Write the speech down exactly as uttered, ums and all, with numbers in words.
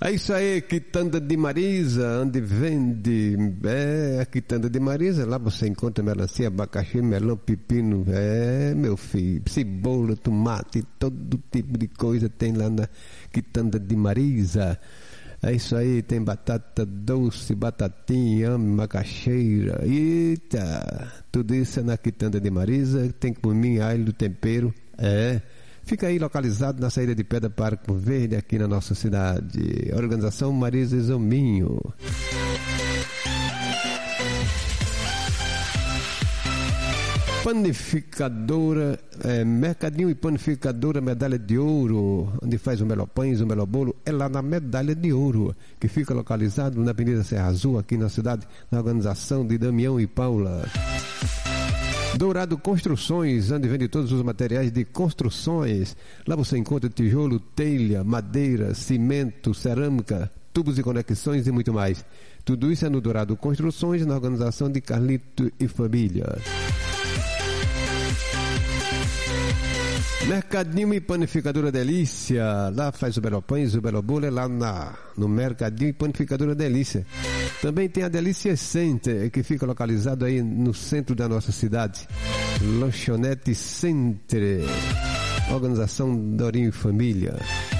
É isso aí, quitanda de Marisa, onde vende, é, a quitanda de Marisa, lá você encontra melancia, abacaxi, melão, pepino, é, meu filho, cebola, tomate, todo tipo de coisa tem lá na quitanda de Marisa. É isso aí, tem batata doce, batatinha, macaxeira, eita, tudo isso é na quitanda de Marisa, tem cominho, alho, tempero, é. Fica aí localizado na saída de Pedra para Arco Verde, aqui na nossa cidade. Organização Marisa Isominho. Panificadora, é, Mercadinho e Panificadora Medalha de Ouro, onde faz o melhor pães, o melhor bolo, é lá na Medalha de Ouro, que fica localizado na Avenida Serra Azul, aqui na cidade, na organização de Damião e Paula. Dourado Construções, onde vende todos os materiais de construções. Lá você encontra tijolo, telha, madeira, cimento, cerâmica, tubos e conexões e muito mais. Tudo isso é no Dourado Construções, na organização de Carlito e Família. Mercadinho e Panificadora Delícia, lá faz o melhor pães, o melhor bolo, é lá na, no Mercadinho e Panificadora Delícia. Também tem a Delícia Center, que fica localizado aí no centro da nossa cidade. Lanchonete Center, organização Dorinho e Família.